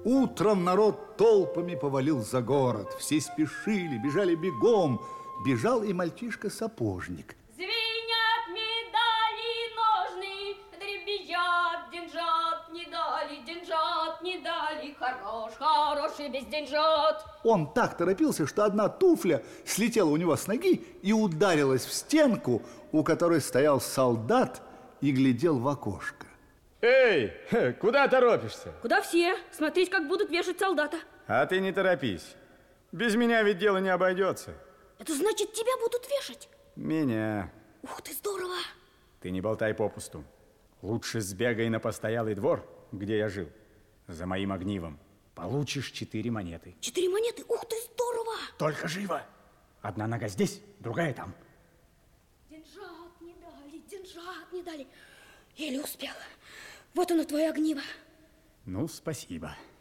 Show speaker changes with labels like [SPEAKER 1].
[SPEAKER 1] Утром народ толпами повалил за город. Все спешили, бежали бегом. Бежал и мальчишка-сапожник.
[SPEAKER 2] Звенят медали ножны, дребезжат деньжат, не дали, деньжат, не дали. Хороший весь деньжат.
[SPEAKER 1] Он так торопился, что одна туфля слетела у него с ноги и ударилась в стенку, у которой стоял солдат и глядел в окошко.
[SPEAKER 3] Эй, куда торопишься?
[SPEAKER 2] Куда все? Смотреть, как будут вешать солдата.
[SPEAKER 3] А ты не торопись. Без меня ведь дело не обойдется.
[SPEAKER 2] Это значит, тебя будут вешать?
[SPEAKER 3] Меня.
[SPEAKER 2] Ух ты, здорово.
[SPEAKER 3] Ты не болтай попусту. Лучше сбегай на постоялый двор, где я жил, за моим огнивом. Получишь 4 монеты.
[SPEAKER 2] 4 монеты? Ух ты, здорово.
[SPEAKER 3] Только живо. Одна нога здесь, другая там.
[SPEAKER 2] Деньжат не дали, деньжат не дали. Еле успела. Вот оно, твое огниво.
[SPEAKER 3] Ну, спасибо.